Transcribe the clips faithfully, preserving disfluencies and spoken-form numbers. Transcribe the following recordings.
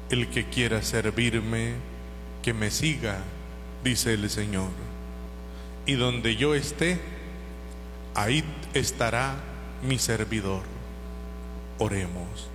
El que quiera servirme, que me siga, dice el Señor. Y donde yo esté, ahí estará mi servidor. Oremos.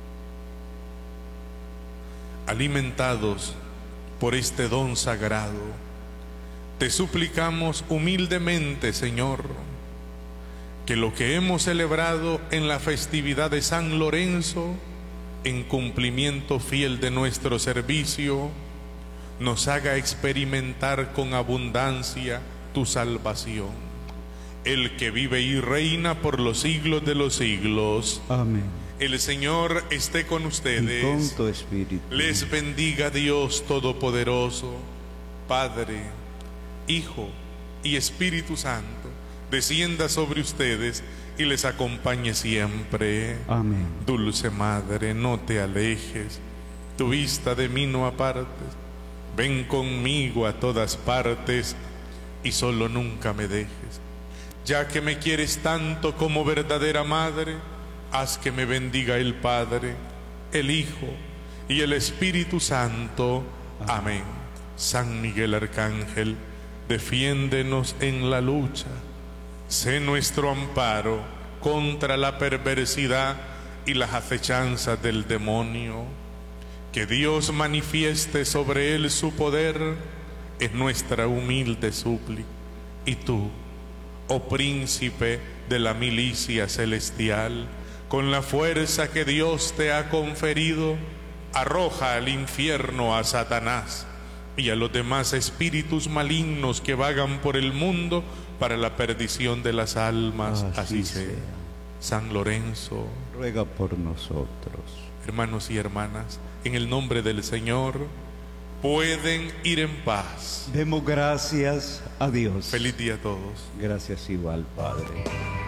Alimentados por este don sagrado, te suplicamos humildemente, Señor, que lo que hemos celebrado en la festividad de San Lorenzo, en cumplimiento fiel de nuestro servicio, nos haga experimentar con abundancia tu salvación. El que vive y reina por los siglos de los siglos. Amén. El Señor esté con ustedes. Y con tu espíritu. Les bendiga Dios Todopoderoso, Padre, Hijo y Espíritu Santo. Descienda sobre ustedes y les acompañe siempre. Amén. Dulce Madre, no te alejes, tu vista de mí no apartes. Ven conmigo a todas partes y solo nunca me dejes. Ya que me quieres tanto como verdadera madre, haz que me bendiga el Padre, el Hijo y el Espíritu Santo. Amén. San Miguel Arcángel, defiéndenos en la lucha. Sé nuestro amparo contra la perversidad y las acechanzas del demonio. Que Dios manifieste sobre él su poder, es nuestra humilde súplica. Y tú, oh príncipe de la milicia celestial, con la fuerza que Dios te ha conferido, arroja al infierno a Satanás y a los demás espíritus malignos que vagan por el mundo para la perdición de las almas. Así, Así sea. sea. San Lorenzo, ruega por nosotros. Hermanos y hermanas, en el nombre del Señor, pueden ir en paz. Demos gracias a Dios. Feliz día a todos. Gracias igual, Padre.